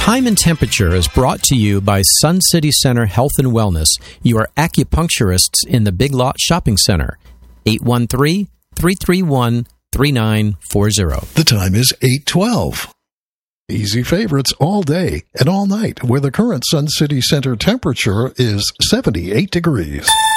Time and Temperature is brought to you by Sun City Center Health and Wellness, your acupuncturists in the Big Lot Shopping Center. 813-331-3940. The time is 8:12. Easy favorites all day and all night, where the current Sun City Center temperature is 78 degrees.